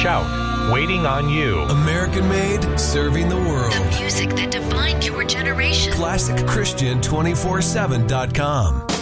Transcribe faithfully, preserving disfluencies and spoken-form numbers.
Shout, waiting on you. American made, serving the world. The music that defined your generation. classic christian two forty-seven dot com.